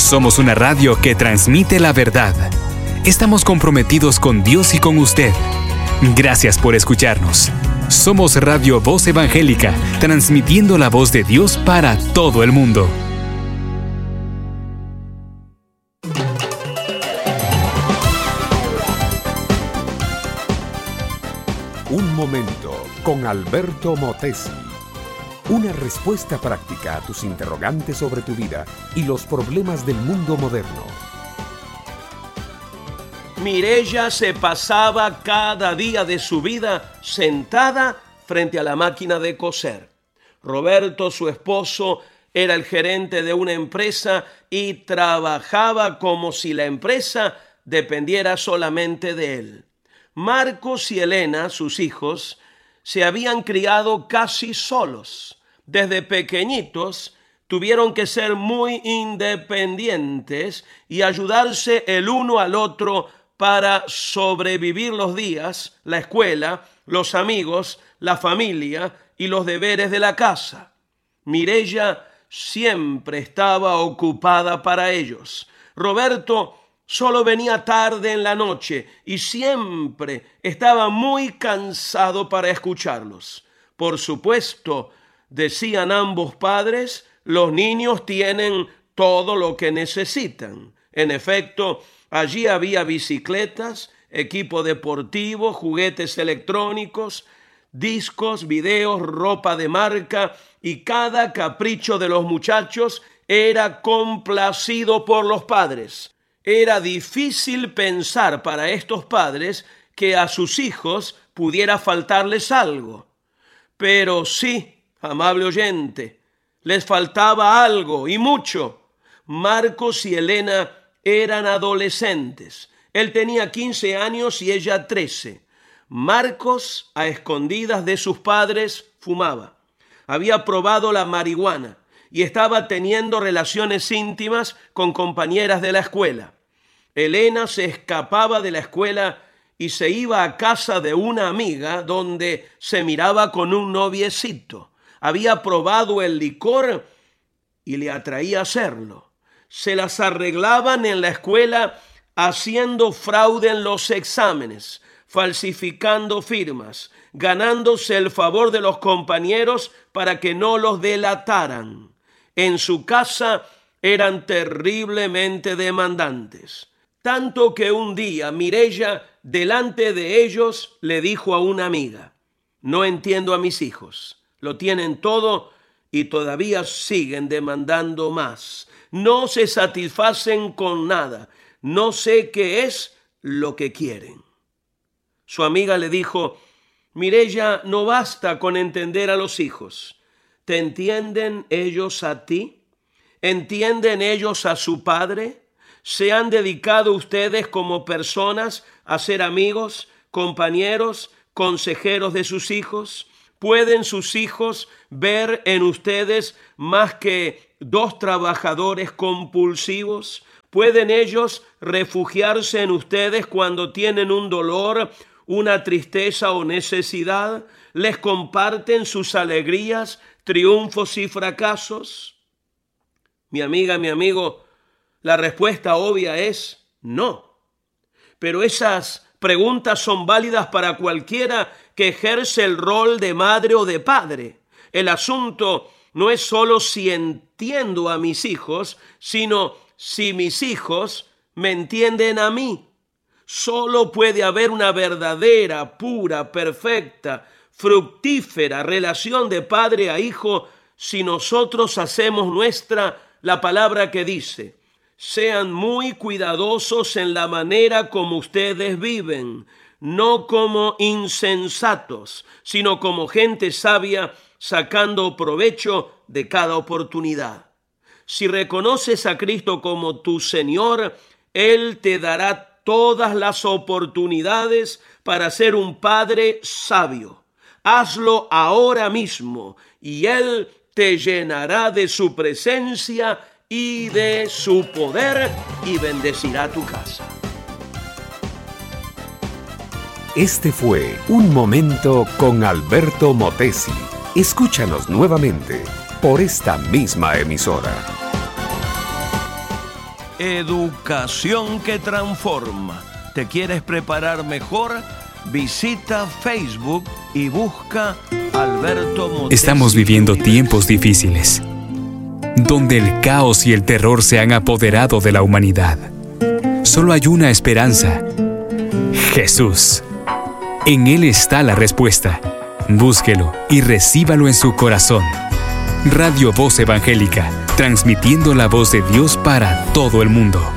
Somos una radio que transmite la verdad. Estamos comprometidos con Dios y con usted. Gracias por escucharnos. Somos Radio Voz Evangélica, transmitiendo la voz de Dios para todo el mundo. Un momento con Alberto Motesi. Una respuesta práctica a tus interrogantes sobre tu vida y los problemas del mundo moderno. Mireya se pasaba cada día de su vida sentada frente a la máquina de coser. Roberto, su esposo, era el gerente de una empresa y trabajaba como si la empresa dependiera solamente de él. Marcos y Elena, sus hijos, se habían criado casi solos. Desde pequeñitos tuvieron que ser muy independientes y ayudarse el uno al otro para sobrevivir los días, la escuela, los amigos, la familia y los deberes de la casa. Mireya siempre estaba ocupada para ellos. Roberto solo venía tarde en la noche y siempre estaba muy cansado para escucharlos. Por supuesto, decían ambos padres, los niños tienen todo lo que necesitan. En efecto, allí había bicicletas, equipo deportivo, juguetes electrónicos, discos, videos, ropa de marca, y cada capricho de los muchachos era complacido por los padres. Era difícil pensar para estos padres que a sus hijos pudiera faltarles algo. Pero sí, amable oyente, les faltaba algo y mucho. Marcos y Elena eran adolescentes. Él tenía 15 años y ella 13. Marcos, a escondidas de sus padres, fumaba. Había probado la marihuana y estaba teniendo relaciones íntimas con compañeras de la escuela. Elena se escapaba de la escuela y se iba a casa de una amiga donde se miraba con un noviecito. Había probado el licor y le atraía hacerlo. Se las arreglaban en la escuela haciendo fraude en los exámenes, falsificando firmas, ganándose el favor de los compañeros para que no los delataran. En su casa eran terriblemente demandantes. Tanto que un día Mireya, delante de ellos, le dijo a una amiga: no entiendo a mis hijos. Lo tienen todo y todavía siguen demandando más. No se satisfacen con nada. No sé qué es lo que quieren. Su amiga le dijo: Mireya, no basta con entender a los hijos. ¿Te entienden ellos a ti? ¿Entienden ellos a su padre? ¿Se han dedicado ustedes como personas a ser amigos, compañeros, consejeros de sus hijos? ¿Pueden sus hijos ver en ustedes más que dos trabajadores compulsivos? ¿Pueden ellos refugiarse en ustedes cuando tienen un dolor, una tristeza o necesidad? ¿Les comparten sus alegrías, triunfos y fracasos? Mi amiga, mi amigo, la respuesta obvia es no. Pero esas preguntas son válidas para cualquiera que ejerce el rol de madre o de padre. El asunto no es solo si entiendo a mis hijos, sino si mis hijos me entienden a mí. Solo puede haber una verdadera, pura, perfecta, fructífera relación de padre a hijo si nosotros hacemos nuestra la palabra que dice: sean muy cuidadosos en la manera como ustedes viven, no como insensatos, sino como gente sabia, sacando provecho de cada oportunidad. Si reconoces a Cristo como tu Señor, Él te dará todas las oportunidades para ser un padre sabio. Hazlo ahora mismo y Él te llenará de su presencia y de su poder y bendecirá tu casa. Este fue Un Momento con Alberto Motesi. Escúchanos nuevamente por esta misma emisora. Educación que transforma. ¿Te quieres preparar mejor? Visita Facebook y busca Alberto Motesi. Estamos viviendo tiempos difíciles, donde el caos y el terror se han apoderado de la humanidad. Solo hay una esperanza: Jesús. En Él está la respuesta. Búsquelo y recíbalo en su corazón. Radio Voz Evangélica, transmitiendo la voz de Dios para todo el mundo.